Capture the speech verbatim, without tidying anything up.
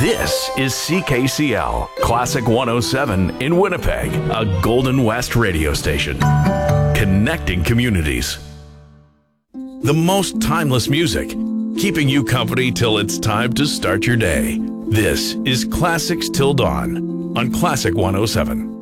This is C K C L, Classic one oh seven in Winnipeg, a Golden West radio station. Connecting communities. The most timeless music, keeping you company till it's time to start your day. This is Classics Till Dawn on Classic one oh seven.